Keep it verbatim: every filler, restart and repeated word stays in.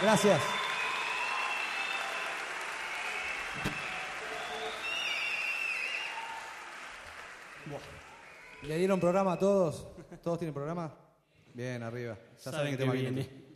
Gracias. ¿Le dieron programa a todos? ¿Todos tienen programa? Bien, arriba. Ya saben, saben que tema viene.